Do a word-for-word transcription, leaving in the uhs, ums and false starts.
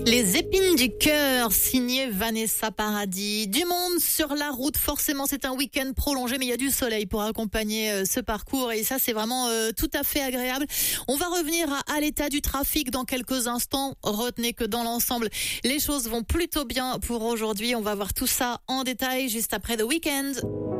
Les épines du cœur, signé Vanessa Paradis. Du monde sur la route, forcément c'est un week-end prolongé, mais il y a du soleil pour accompagner euh, ce parcours et ça c'est vraiment euh, tout à fait agréable. On va revenir à, à l'état du trafic dans quelques instants. Retenez que dans l'ensemble, les choses vont plutôt bien pour aujourd'hui. On va voir tout ça en détail juste après The Weeknd.